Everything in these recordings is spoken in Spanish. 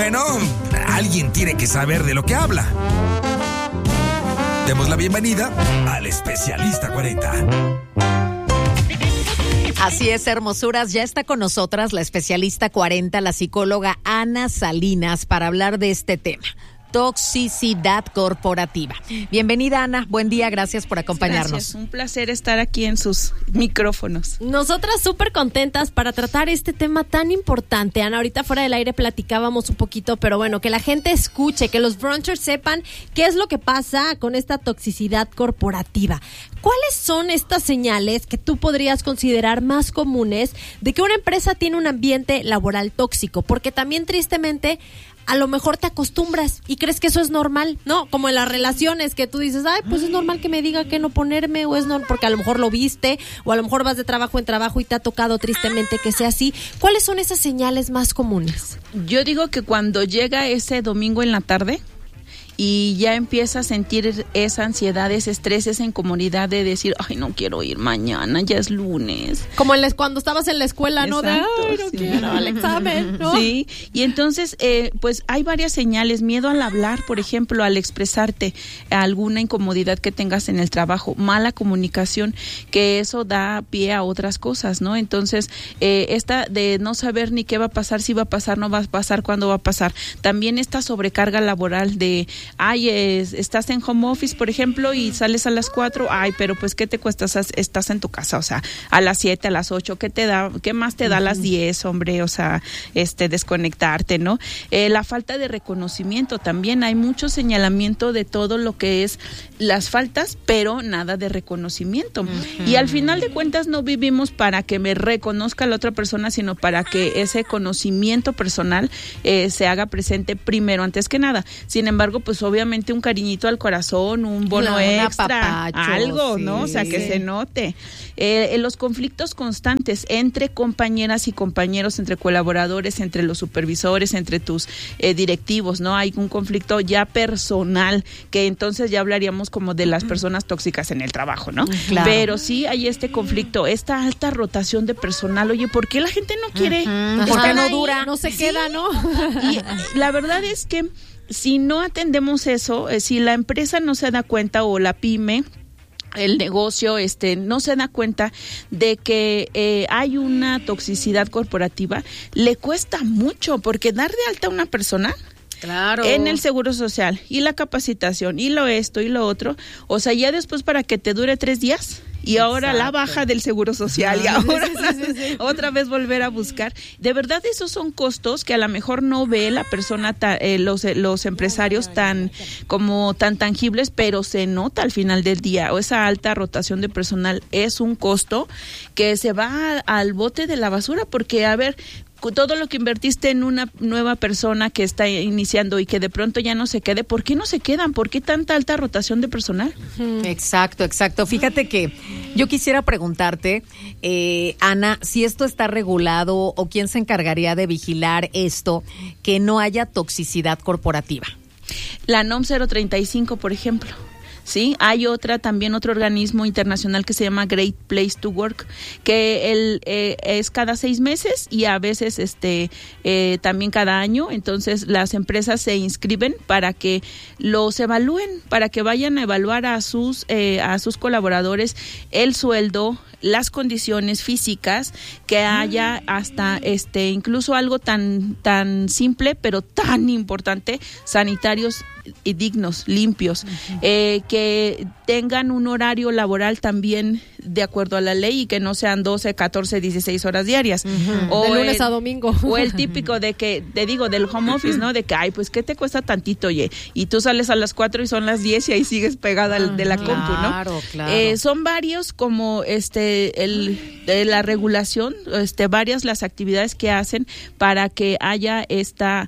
Bueno, alguien tiene que saber de lo que habla. Demos la bienvenida al Especialista 40. Así es, hermosuras, ya está con nosotras la Especialista 40, la psicóloga Ana Salinas, para hablar de este tema. Toxicidad corporativa. Bienvenida, Ana. Buen día, gracias por acompañarnos. Gracias, un placer estar aquí en sus micrófonos. Nosotras súper contentas para tratar este tema tan importante. Ana, ahorita fuera del aire platicábamos un poquito, pero bueno, que la gente escuche, que los brunchers sepan qué es lo que pasa con esta toxicidad corporativa. ¿Cuáles son estas señales que tú podrías considerar más comunes de que una empresa tiene un ambiente laboral tóxico? Porque también, tristemente, a lo mejor te acostumbras y crees que eso es normal, ¿no? Como en las relaciones que tú dices, ay, pues es normal que me diga que no ponerme, o es normal porque a lo mejor lo viste, o a lo mejor vas de trabajo en trabajo y te ha tocado tristemente que sea así. ¿Cuáles son esas señales más comunes? Yo digo que cuando llega ese domingo en la tarde y ya empieza a sentir esa ansiedad, ese estrés, esa incomodidad de decir, ay, no quiero ir mañana, ya es lunes. Como cuando estabas en la escuela, ¿no? Exacto, de, ay, no sí. quiero al examen, ¿no? Sí, y entonces, pues hay varias señales. Miedo al hablar, por ejemplo, al expresarte alguna incomodidad que tengas en el trabajo. Mala comunicación, que eso da pie a otras cosas, ¿no? Entonces, esta de no saber ni qué va a pasar, si va a pasar, no va a pasar, cuándo va a pasar. También esta sobrecarga laboral de estás en home office, por ejemplo, y sales a las 4, pero pues ¿qué te cuesta? Estás en tu casa, o sea, a las 7, a las 8, ¿qué más te da a las 10, hombre? O sea, desconectarte, ¿no? La falta de reconocimiento también, hay mucho señalamiento de todo lo que es las faltas, pero nada de reconocimiento. Y al final de cuentas no vivimos para que me reconozca la otra persona, sino para que ese conocimiento personal se haga presente primero, antes que nada. Sin embargo, pues obviamente un cariñito al corazón, un bono extra, algo, sí, ¿no? O sea, que se note. Los conflictos constantes entre compañeras y compañeros, entre colaboradores, entre los supervisores, entre tus directivos, ¿no? Hay un conflicto ya personal, que entonces ya hablaríamos como de las personas tóxicas en el trabajo, ¿no? Claro. Pero sí hay este conflicto, esta alta rotación de personal. Oye, ¿por qué la gente no quiere? Porque no dura, no se queda, ¿no? Y la verdad es que si no atendemos eso, si la empresa no se da cuenta, o la pyme, el negocio, no se da cuenta de que hay una toxicidad corporativa, le cuesta mucho, porque dar de alta a una persona, claro, en el seguro social, y la capacitación, y esto y lo otro, o sea, ya después para que te dure 3 días, y ahora la baja del seguro social, y ahora otra vez volver a buscar. De verdad, esos son costos que a lo mejor no ve la persona, los empresarios tan tangibles, pero se nota al final del día. O esa alta rotación de personal es un costo que se va al bote de la basura, porque, a ver, todo lo que invertiste en una nueva persona que está iniciando y que de pronto ya no se quede, ¿por qué no se quedan? ¿Por qué tanta alta rotación de personal? Exacto. Fíjate que yo quisiera preguntarte, Ana, si esto está regulado o quién se encargaría de vigilar esto, que no haya toxicidad corporativa. La NOM 035, por ejemplo. Sí, hay otro organismo internacional que se llama Great Place to Work, que es cada 6 meses y a veces también cada año. Entonces las empresas se inscriben para que los evalúen, para que vayan a evaluar a sus colaboradores el sueldo, las condiciones físicas, que haya hasta incluso algo tan simple pero tan importante, sanitarios y dignos, limpios, que tengan un horario laboral también de acuerdo a la ley y que no sean 12, 14, 16 horas diarias. O de lunes a domingo. O el típico de que, te digo, del home office, ¿no? De que, pues, ¿qué te cuesta tantito, oye? Y tú sales a las 4 y son las 10 y ahí sigues pegada de la compu, ¿no? Claro. Son varios como la regulación, varias las actividades que hacen para que haya esta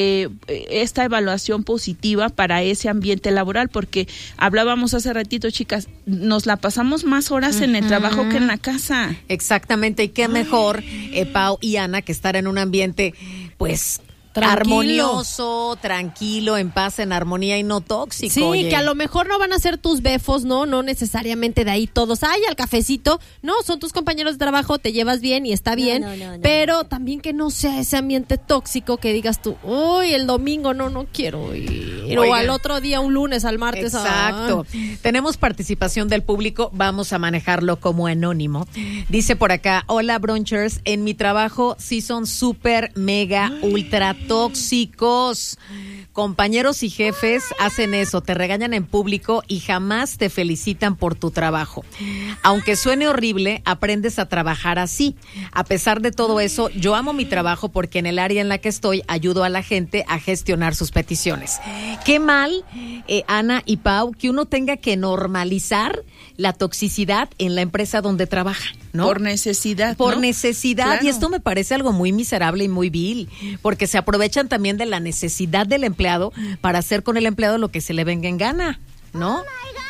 evaluación positiva para ese ambiente laboral, porque hablábamos hace ratito, chicas, nos la pasamos más horas en el trabajo que en la casa. Exactamente, y qué mejor, Pau y Ana, que estar en un ambiente, pues, armonioso, tranquilo, en paz, en armonía y no tóxico. Sí, oye. que a lo mejor no van a ser tus befos, no necesariamente de ahí todos, ay, al cafecito, no, son tus compañeros de trabajo, te llevas bien y está bien, pero también que no sea ese ambiente tóxico que digas tú, uy, el domingo no quiero ir, o al otro día, un lunes, al martes. Exacto. Tenemos participación del público, vamos a manejarlo como anónimo. Dice por acá, hola brunchers, en mi trabajo sí son súper, mega, ultra tóxicos. Compañeros y jefes hacen eso, te regañan en público y jamás te felicitan por tu trabajo. Aunque suene horrible, aprendes a trabajar así. A pesar de todo eso, yo amo mi trabajo porque en el área en la que estoy ayudo a la gente a gestionar sus peticiones. Qué mal, Ana y Pau, que uno tenga que normalizar la toxicidad en la empresa donde trabaja, ¿no? Por necesidad, Por ¿no? necesidad, Claro. y esto me parece algo muy miserable y muy vil, porque se aprovechan también de la necesidad del empleado para hacer con el empleado lo que se le venga en gana, ¿no?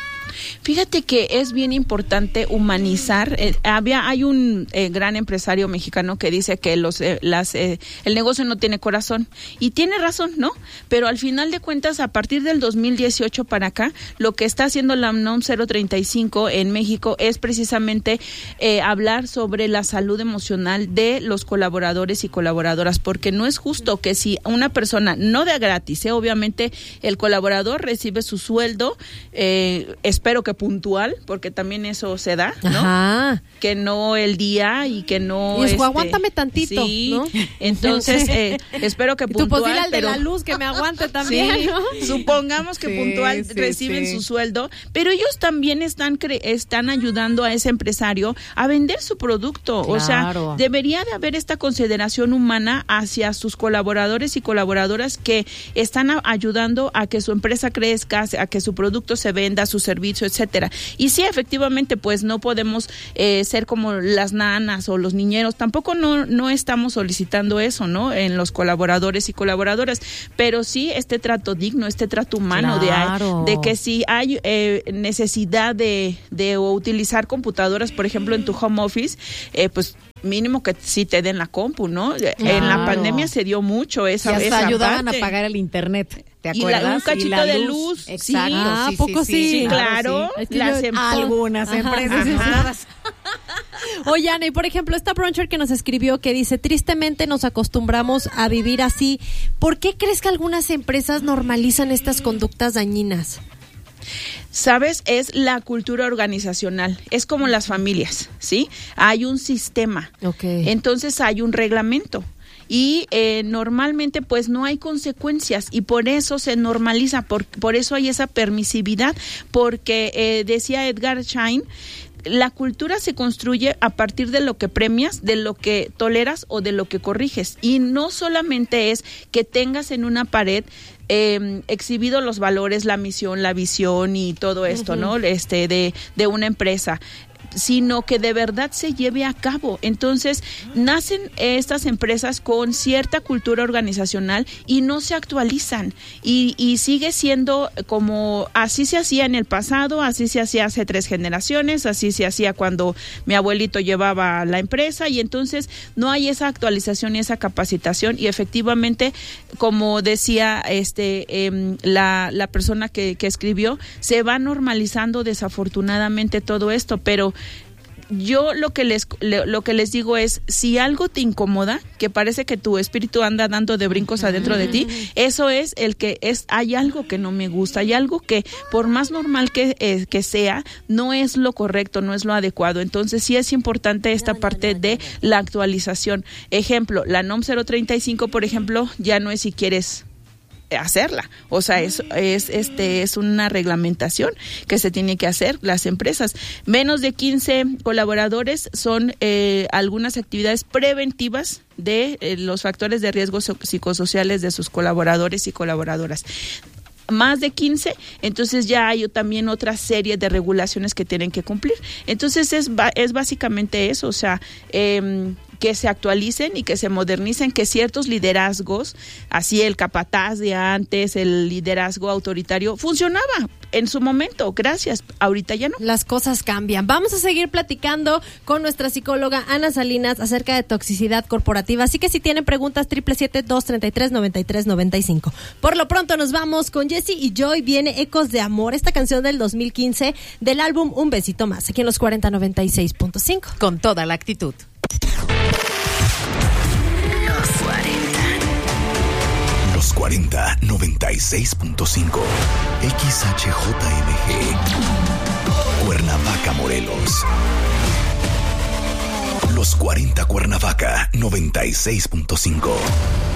Fíjate que es bien importante humanizar. Hay un gran empresario mexicano que dice que el negocio no tiene corazón, y tiene razón, ¿no? Pero al final de cuentas, a partir del 2018 para acá, lo que está haciendo la NOM 035 en México es precisamente hablar sobre la salud emocional de los colaboradores y colaboradoras, porque no es justo que si una persona, no de gratis, obviamente el colaborador recibe su sueldo, espero que puntual, porque también eso se da, ¿no? Ajá. Que no el día y que no... Y aguántame tantito, sí, ¿no? Entonces, espero que puntual, tu posible al de pero... la luz que me aguante también, Sí, ¿no? supongamos que puntual reciben su sueldo, pero ellos también están ayudando a ese empresario a vender su producto. Claro. O sea, debería de haber esta consideración humana hacia sus colaboradores y colaboradoras que están ayudando a que su empresa crezca, a que su producto se venda, su servicio, etcétera. Y sí, efectivamente, pues no podemos ser como las nanas o los niñeros, tampoco no estamos solicitando eso, ¿no? En los colaboradores y colaboradoras, pero sí este trato digno, este trato humano, claro, de que si hay necesidad de utilizar computadoras, por ejemplo, en tu home office, pues mínimo que sí te den la compu, ¿no? Claro. En la pandemia se dio mucho esa y hasta ayudaban parte. A pagar el internet, ¿te y acuerdas? un cachito la de luz. Exacto. Sí. ¿A poco sí? Sí, claro. Es que Las algunas empresas. todas. Oye, Ana, y por ejemplo, esta bruncher que nos escribió que dice, tristemente nos acostumbramos a vivir así. ¿Por qué crees que algunas empresas normalizan estas conductas dañinas? ¿Sabes? Es la cultura organizacional, es como las familias, ¿sí? Hay un sistema, entonces hay un reglamento. Y normalmente pues no hay consecuencias y por eso se normaliza, por eso hay esa permisividad, porque decía Edgar Schein, la cultura se construye a partir de lo que premias, de lo que toleras o de lo que corriges, y no solamente es que tengas en una pared exhibido los valores, la misión, la visión y todo esto, ¿no? De una empresa, sino que de verdad se lleve a cabo. Entonces, nacen estas empresas con cierta cultura organizacional y no se actualizan. Y sigue siendo como así se hacía en el pasado, así se hacía hace 3 generaciones, así se hacía cuando mi abuelito llevaba la empresa, y entonces no hay esa actualización y esa capacitación. Y efectivamente, como decía la persona que escribió, se va normalizando desafortunadamente todo esto, pero yo lo que les digo es, si algo te incomoda, que parece que tu espíritu anda dando de brincos adentro de ti, eso es hay algo que no me gusta, hay algo que por más normal que sea, no es lo correcto, no es lo adecuado. Entonces sí es importante esta parte de la actualización. Ejemplo, la NOM 035, por ejemplo, ya no es si quieres hacerla, o sea, es una reglamentación que se tiene que hacer. Las empresas menos de 15 colaboradores son algunas actividades preventivas de los factores de riesgo psicosociales de sus colaboradores y colaboradoras. Más de 15, entonces ya hay también otra serie de regulaciones que tienen que cumplir. Entonces es básicamente eso, o sea, que se actualicen y que se modernicen, que ciertos liderazgos, así el capataz de antes, el liderazgo autoritario, funcionaba en su momento, gracias, ahorita ya no. Las cosas cambian. Vamos a seguir platicando con nuestra psicóloga Ana Salinas acerca de toxicidad corporativa, así que si tienen preguntas, 777-233-9395. Por lo pronto nos vamos con Jesse y Joy, viene Ecos de Amor, esta canción del 2015 del álbum Un Besito Más, aquí en los 4096.5. Con toda la actitud. Los 40 96.5 XHJMG Cuernavaca, Morelos. Los 40 Cuernavaca 96.5.